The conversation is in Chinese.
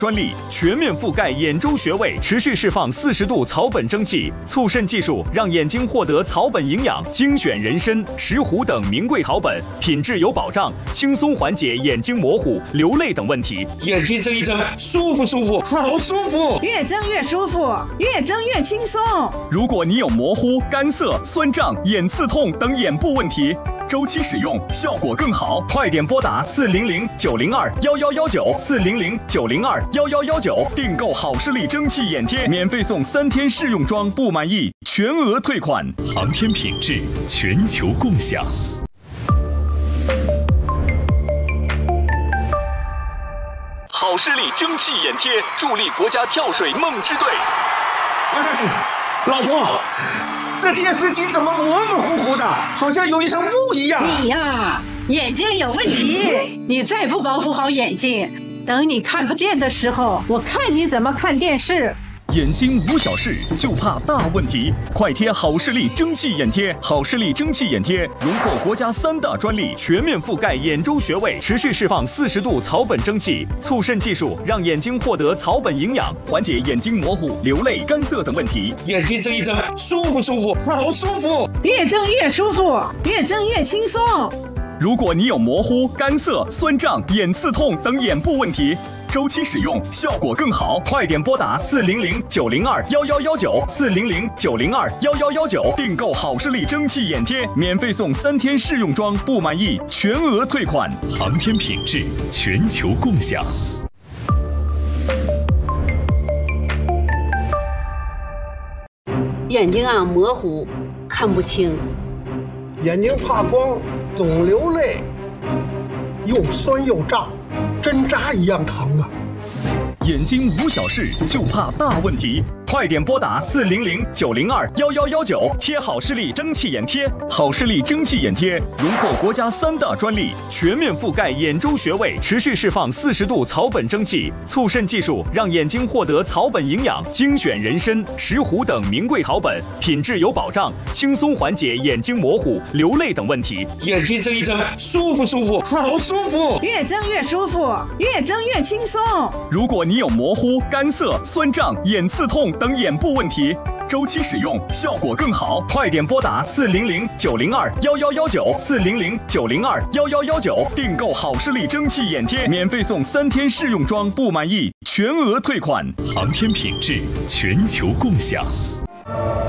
专利全面覆盖眼周穴位，持续释放40度草本蒸汽，促渗技术让眼睛获得草本营养，精选人参、石斛等名贵草本，品质有保障，轻松缓解眼睛模糊、流泪等问题。 眼睛睁一睁，舒服舒服，好舒服， 越睁越舒服，越睁越轻松。 如果你有模糊、干涩、酸胀、眼刺痛等眼部问题，周期使用效果更好，快点拨打400-902-1119，400-902-1119，订购好视力蒸汽眼贴，免费送3天试用装，不满意全额退款，航天品质全球共享。好视力蒸汽眼贴，助力国家跳水梦之队。 老婆，这电视机怎么模模糊糊的，好像有一层雾一样？ 你呀，眼睛有问题，你再不保护好眼睛，等你看不见的时候，我看你怎么看电视。 眼睛无小事，就怕大问题。快贴好视力蒸汽眼贴！好视力蒸汽眼贴荣获国家3大专利，全面覆盖眼周穴位，持续释放40度草本蒸汽，促渗技术让眼睛获得草本营养，缓解眼睛模糊、流泪、干涩等问题。 眼睛睁一睁，舒服舒服，好舒服， 越睁越舒服，越睁越轻松。 如果你有模糊、干涩、酸胀、眼刺痛等眼部问题，周期使用效果更好，快点拨打400-902-1119，400-902-1119，订购好视力蒸汽眼贴，免费送3天试用装，不满意全额退款，航天品质全球共享。 眼睛啊模糊，看不清， 眼睛怕光，总流泪，又酸又胀，针扎一样疼啊！ 眼睛无小事，就怕大问题。快点拨打400-902-1119，贴好视力蒸汽眼贴。好视力蒸汽眼贴荣获国家3大专利，全面覆盖眼周穴位，持续释放40度草本蒸汽，促渗技术让眼睛获得草本营养，精选人参、石斛等名贵草本，品质有保障，轻松缓解眼睛模糊、流泪等问题。 眼睛睁一睁，舒服舒服，好舒服， 越睁越舒服，越睁越轻松。 如果你有模糊、干涩、酸胀、眼刺痛等眼部问题，周期使用效果更好，快点拨打400-902-1119， 400-902-1119，订购好视力蒸汽眼贴，免费送3天试用装，不满意全额退款，航天品质全球共享。